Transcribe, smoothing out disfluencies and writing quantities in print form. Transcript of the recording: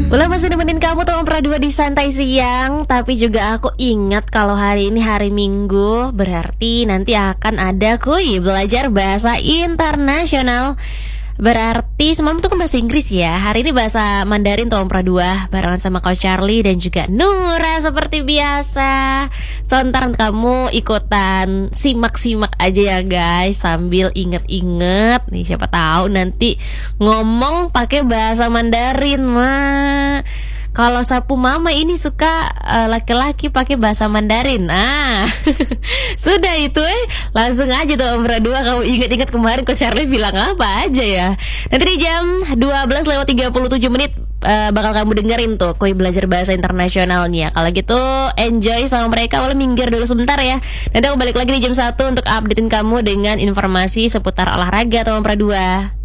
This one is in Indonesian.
Ulah masih nemenin kamu Tom Pradua di Santai Siang. Tapi juga aku ingat kalau hari ini hari Minggu, berarti nanti akan ada kuy belajar bahasa internasional. Berarti semalam itu kan bahasa Inggris ya. Hari ini bahasa Mandarin Tom Pradua barengan sama Coach Charlie dan juga Nura seperti biasa. So ntar kamu ikutan simak-simak aja ya guys, sambil inget-inget nih, siapa tahu nanti ngomong pakai bahasa Mandarin mah. Kalau sapu mama ini suka laki-laki pakai bahasa Mandarin. Sudah itu langsung aja tuh Om Pradua, kamu ingat-ingat kemarin Coach Charlie bilang apa aja ya. Nanti di jam 12:37 bakal kamu dengerin tuh Koi belajar bahasa internasionalnya. Kalau gitu enjoy sama mereka, boleh minggir dulu sebentar ya. Nanti aku balik lagi di jam 1 untuk updatein kamu dengan informasi seputar olahraga Om Pradua.